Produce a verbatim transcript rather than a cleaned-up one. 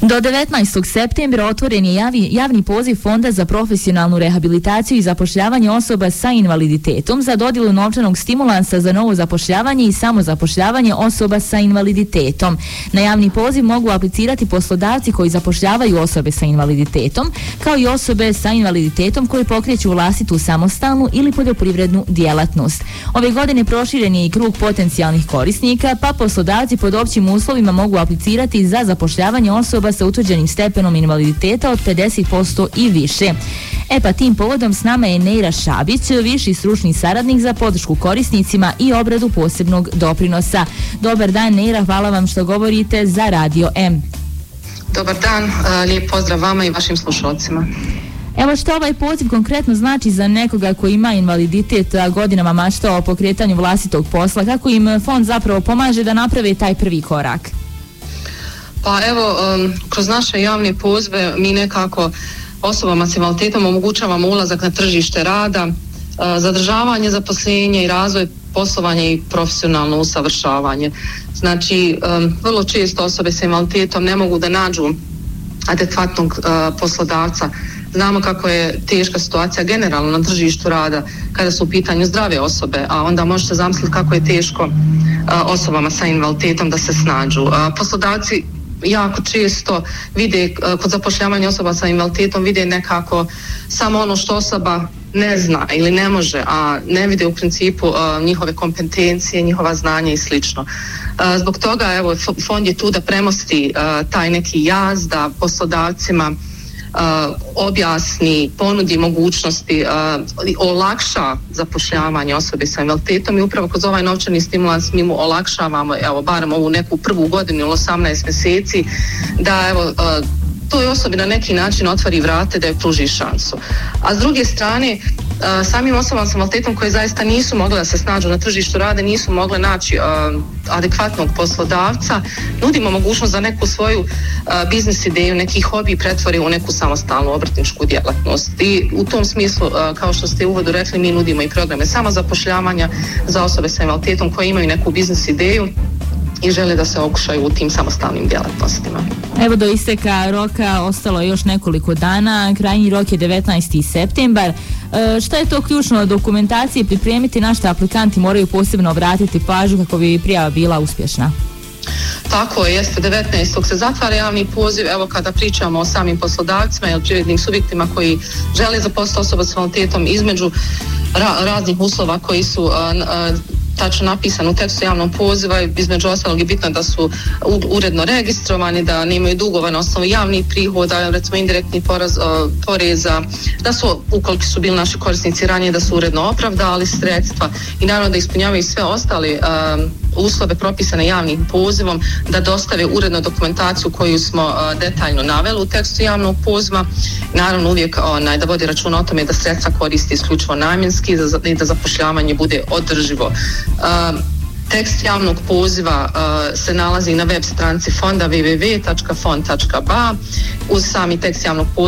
Do devetnaestog septembra otvoren je javi, javni poziv Fonda za profesionalnu rehabilitaciju i zapošljavanje osoba sa invaliditetom za dodjelu novčanog stimulansa za novo zapošljavanje i samozapošljavanje osoba sa invaliditetom. Na javni poziv mogu aplicirati poslodavci koji zapošljavaju osobe sa invaliditetom, kao i osobe sa invaliditetom koji pokreću vlastitu samostalnu ili poljoprivrednu djelatnost. Ove godine proširen je i krug potencijalnih korisnika, pa poslodavci pod općim uslovima mogu aplicirati za zapošljavanje osoba sa utvrđenim stepenom invaliditeta od pedeset posto i više. E pa tim povodom s nama je Neira Šabić, viši stručni saradnik za podršku korisnicima i obradu posebnog doprinosa. Dobar dan Neira, hvala vam što govorite za Radio M. Dobar dan, lijep pozdrav vama i vašim slušalcima. Evo što ovaj poziv konkretno znači za nekoga koji ima invaliditet, a godinama mašta o pokretanju vlastitog posla, kako im fond zapravo pomaže da naprave taj prvi korak? Pa evo, um, kroz naše javne pozive mi nekako osobama s invaliditetom omogućavamo ulazak na tržište rada, uh, zadržavanje zaposlenja i razvoj poslovanja i profesionalno usavršavanje. Znači, um, vrlo često osobe s invaliditetom ne mogu da nađu adekvatnog uh, poslodavca. Znamo kako je teška situacija generalno na tržištu rada kada su u pitanju zdrave osobe, a onda možete zamisliti kako je teško uh, osobama sa invaliditetom da se snađu. Uh, poslodavci jako često vide kod zapošljavanja osoba sa invaliditetom vide nekako samo ono što osoba ne zna ili ne može, a ne vide u principu uh, njihove kompetencije, njihova znanja i slično. Uh, zbog toga evo fond je tu da premosti uh, taj neki jaz, da poslodavcima Uh, objasni, ponudi mogućnosti, uh, olakša zapošljavanje osobe sa invaliditetom i upravo kroz ovaj novčani stimulans mi mu olakšavamo, evo, barem ovu neku prvu godinu ili osamnaest mjeseci, da evo, uh, toj osobi na neki način otvori vrate, da joj pruži šansu. A s druge strane, uh, samim osobama sa invaliditetom koje zaista nisu mogle da se snađu na tržištu rada, nisu mogle naći uh, adekvatnog poslodavca, nudimo mogućnost da neku svoju uh, biznis ideju, neki hobi pretvori u neku samostalnu obrtničku djelatnost. I u tom smislu, uh, kao što ste u uvodu rekli, mi nudimo i programe samozapošljavanja za osobe sa invaliditetom koje imaju neku biznis ideju i žele da se okušaju u tim samostalnim djelatnostima. Evo do isteka roka ostalo je još nekoliko dana, krajnji rok je devetnaesti septembar. E, šta je to ključno dokumentacije pripremiti, na što aplikanti moraju posebno obratiti pažnju kako bi prijava bila uspješna? Tako je, jeste, devetnaestog se zatvara javni poziv. Evo kada pričamo o samim poslodavcima ili privrednim subjektima koji žele zaposliti osoba s invaliditetom između ra- raznih uslova koji su uh, uh, tačno napisan u tekstu javnog poziva, između ostalog je bitno da su uredno registrovani, da nemaju dugova na osnovu javnih prihoda, recimo indirektni poraz, poreza, da su, ukoliko su bili naši korisnici ranije, da su uredno opravdali sredstva i naravno da ispunjavaju sve ostale um, uslove propisane javnim pozivom, da dostave uredno dokumentaciju koju smo uh, detaljno naveli u tekstu javnog poziva. Naravno uvijek onaj, da vodi računa o tome da sredstva koristi isključivo namjenski i da zapošljavanje bude održivo. Uh, tekst javnog poziva uh, se nalazi na web stranici fonda w w w tačka fond tačka b a. Uz sami tekst javnog poziva